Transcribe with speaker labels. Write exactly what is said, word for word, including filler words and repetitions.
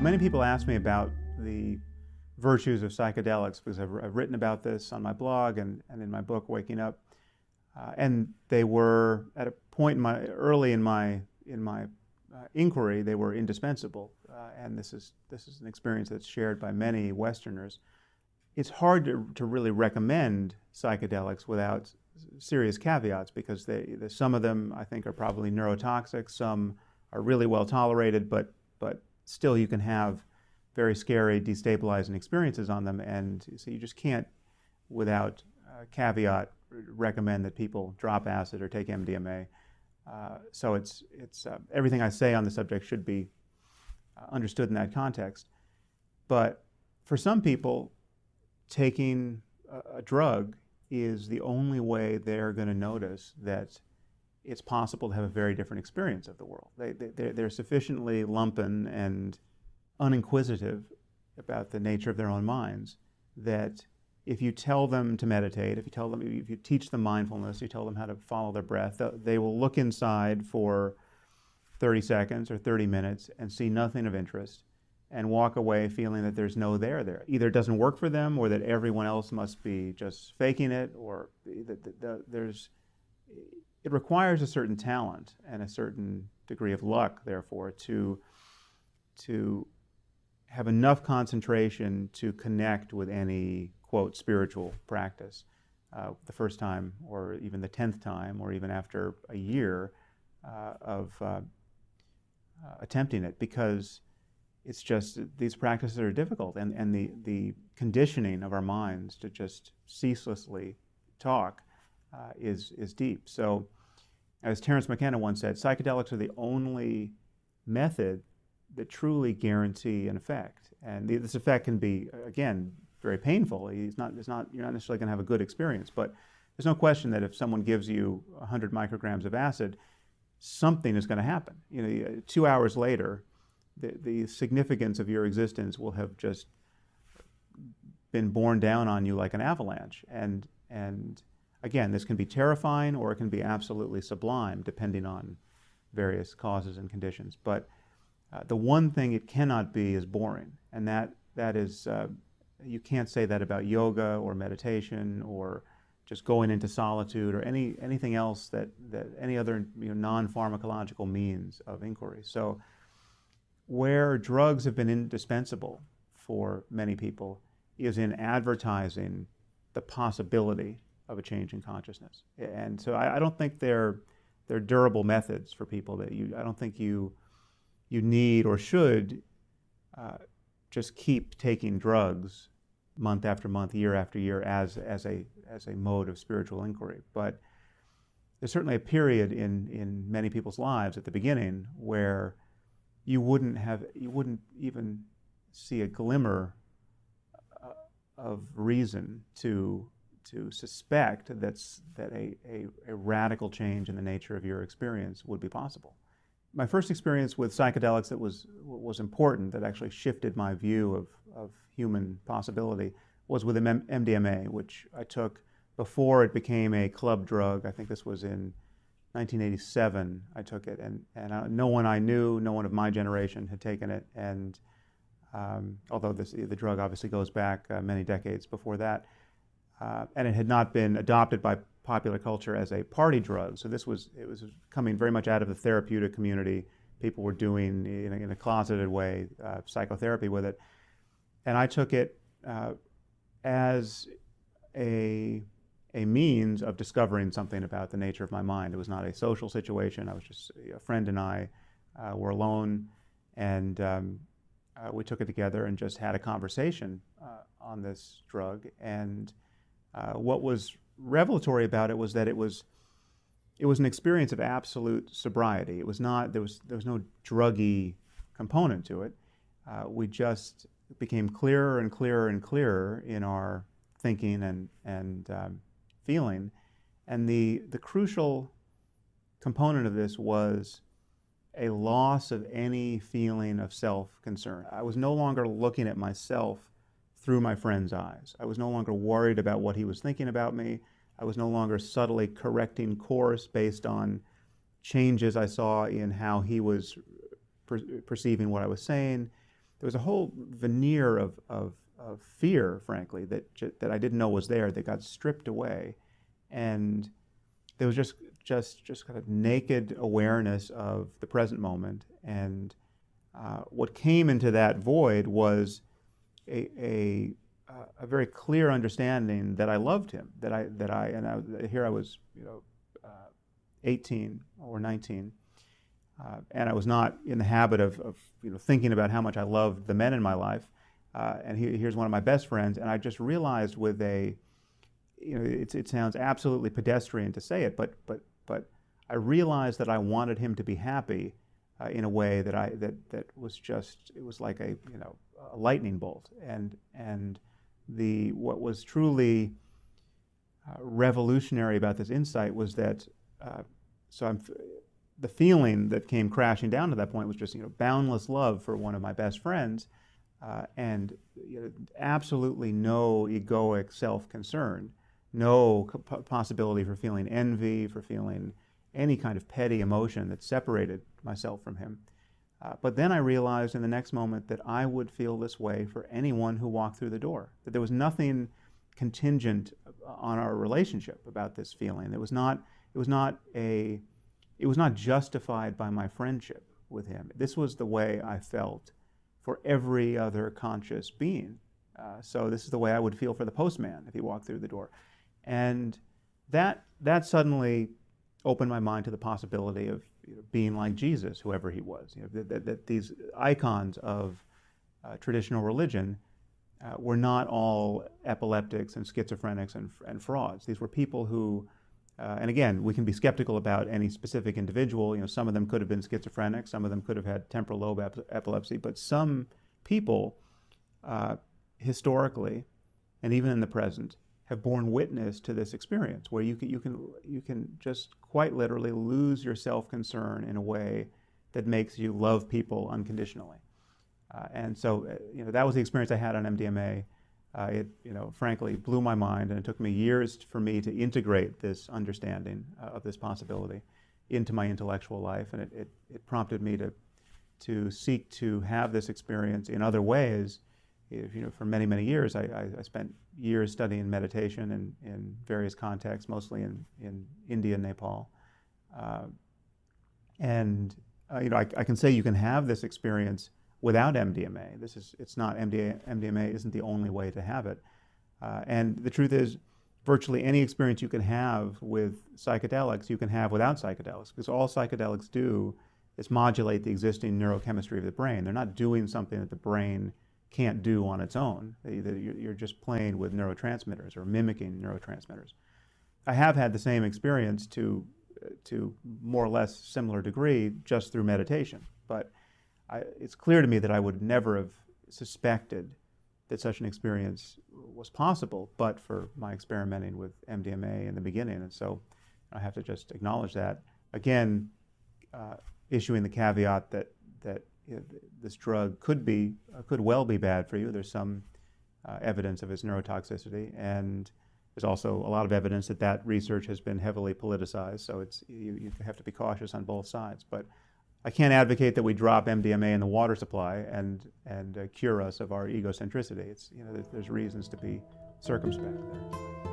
Speaker 1: Many people ask me about the virtues of psychedelics because I've, I've written about this on my blog and, and in my book, Waking Up. Uh, and they were, at a point in my, early in my, in my uh, inquiry, they were indispensable. Uh, and this is, this is an experience that's shared by many Westerners. It's hard to, to really recommend psychedelics without serious caveats because they, the, some of them I think are probably neurotoxic, some are really well tolerated, but, but still you can have very scary, destabilizing experiences on them, and so you just can't, without uh, caveat, recommend that people drop acid or take M D M A. Uh, so it's, it's, uh, everything I say on the subject should be uh, understood in that context. But for some people, taking a, a drug is the only way they're going to notice that it's possible to have a very different experience of the world. They, they, they're sufficiently lumpen and uninquisitive about the nature of their own minds that if you tell them to meditate, if you tell them, if you teach them mindfulness, you tell them how to follow their breath, they will look inside for thirty seconds or thirty minutes and see nothing of interest and walk away feeling that there's no there there. Either it doesn't work for them or that everyone else must be just faking it, or that the, the, there's, it requires a certain talent and a certain degree of luck, therefore, to, to have enough concentration to connect with any, quote, spiritual practice uh, the first time or even the tenth time or even after a year uh, of uh, uh, attempting it, because it's just, these practices are difficult, and, and the, the conditioning of our minds to just ceaselessly talk uh, is, is deep. So as Terence McKenna once said, psychedelics are the only method that truly guarantee an effect. And the, this effect can be, again, very painful. It's not, it's not, you're not necessarily going to have a good experience, but there's no question that if someone gives you one hundred micrograms of acid, something is going to happen. You know, two hours later, the, the significance of your existence will have just been borne down on you like an avalanche. And, and again, this can be terrifying or it can be absolutely sublime, depending on various causes and conditions. But Uh, the one thing it cannot be is boring, and that, that is, uh, you can't say that about yoga or meditation or just going into solitude or any, anything else that, that any other, you know, non-pharmacological means of inquiry. So where drugs have been indispensable for many people is in advertising the possibility of a change in consciousness. And so I, I don't think they're, they're durable methods for people. That you, I don't think you you need or should uh, just keep taking drugs month after month, year after year as, as, a, as a mode of spiritual inquiry. But there's certainly a period in, in many people's lives at the beginning where you wouldn't have, you wouldn't even see a glimmer uh, of reason to, to suspect that's, that a, a, a radical change in the nature of your experience would be possible. My first experience with psychedelics that was, was important, that actually shifted my view of, of human possibility, was with M D M A, which I took before it became a club drug. I think this was in nineteen eighty-seven I took it, and, and uh, no one I knew, no one of my generation had taken it, and um, although this, the drug obviously goes back uh, many decades before that, uh, and it had not been adopted by popular culture as a party drug. So this was, it was coming very much out of the therapeutic community. People were doing, in a, in a closeted way, uh, psychotherapy with it. And I took it uh, as a, a means of discovering something about the nature of my mind. It was not a social situation. I was just, a friend and I uh, were alone, and um, uh, we took it together and just had a conversation uh, on this drug. And uh, what was revelatory about it was that it was it was an experience of absolute sobriety. It was not, there was there was no druggy component to it. Uh, we just became clearer and clearer and clearer in our thinking and and um, feeling, and the the crucial component of this was a loss of any feeling of self-concern. I was no longer looking at myself through my friend's eyes. I was no longer worried about what he was thinking about me. I was no longer subtly correcting course based on changes I saw in how he was per perceiving what I was saying. there was a whole veneer of, of, of fear, frankly, that, that I didn't know was there, that got stripped away. And there was just, just, just kind of naked awareness of the present moment. And uh, what came into that void was a, a, a very clear understanding that I loved him, that I, that I, and I, here I was, you know, uh, eighteen or nineteen, uh, and I was not in the habit of, of, you know, thinking about how much I loved the men in my life. Uh, and he, here's one of my best friends, and I just realized with a, you know, it, it sounds absolutely pedestrian to say it, but but but I realized that I wanted him to be happy uh, in a way that I that that was just, it was like a, you know, a lightning bolt. And and the what was truly uh, revolutionary about this insight was that uh, so I'm the feeling that came crashing down to that point was just, you know, boundless love for one of my best friends, uh, and you know, absolutely no egoic self-concern, no c- possibility for feeling envy, for feeling any kind of petty emotion that separated myself from him. Uh, but then I realized in the next moment that I would feel this way for anyone who walked through the door, that there was nothing contingent on our relationship about this feeling. It was not, it was not a, it was not justified by my friendship with him. This was the way I felt for every other conscious being. Uh, so this is the way I would feel for the postman if he walked through the door. And that, that suddenly opened my mind to the possibility of, you know, being like Jesus, whoever he was. You know, that, that, that these icons of uh, traditional religion uh, were not all epileptics and schizophrenics and, and frauds. These were people who, uh, and again, we can be skeptical about any specific individual. You know, some of them could have been schizophrenic, some of them could have had temporal lobe ep- epilepsy, but some people, uh, historically, and even in the present, have borne witness to this experience where you can, you can, you can just quite literally lose your self-concern in a way that makes you love people unconditionally. Uh, and so, uh, you know, that was the experience I had on M D M A. Uh, it, you know, frankly blew my mind, and it took me years for me to integrate this understanding uh, of this possibility into my intellectual life, and it, it, it prompted me to, to seek to have this experience in other ways. If, you know, for many, many years, I, I, I spent years studying meditation in, in various contexts, mostly in, in India and Nepal. Uh, and, uh, you know, I, I can say you can have this experience without M D M A. This is, it's not, M D M A isn't the only way to have it. Uh, and the truth is, virtually any experience you can have with psychedelics, you can have without psychedelics, because all psychedelics do is modulate the existing neurochemistry of the brain. They're not doing something that the brain can't do on its own. They, they, you're just playing with neurotransmitters or mimicking neurotransmitters. I have had the same experience to, to more or less similar degree just through meditation, but I, it's clear to me that I would never have suspected that such an experience was possible but for my experimenting with M D M A in the beginning, and so I have to just acknowledge that. Again, uh, issuing the caveat that, that you know, this drug could be, uh, could well be bad for you. There's some uh, evidence of its neurotoxicity, and there's also a lot of evidence that that research has been heavily politicized, so it's, you, you have to be cautious on both sides. But I can't advocate that we drop M D M A in the water supply and, and uh, cure us of our egocentricity. It's, you know, there's, there's reasons to be circumspect there.